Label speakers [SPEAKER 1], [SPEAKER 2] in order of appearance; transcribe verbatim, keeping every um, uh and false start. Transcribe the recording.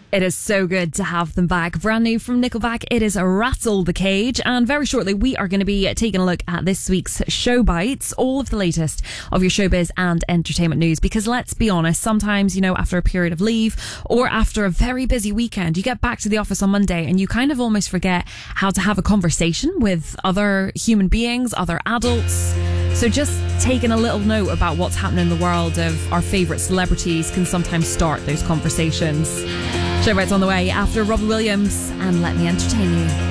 [SPEAKER 1] It is so good to have them back. Brand new from Nickelback, it is Rattle the Cage. And very shortly, we are going to be taking a look at this week's Show Bites, all of the latest of your showbiz and entertainment news. Because let's be honest, sometimes, you know, after a period of leave or after a very busy weekend, you get back to the office on Monday and you kind of almost forget how to have a conversation with other human beings, other adults. So just taking a little note about what's happening in the world of our favourite celebrities can sometimes start those conversations. Show Bites on the way after Robbie Williams and Let Me Entertain You.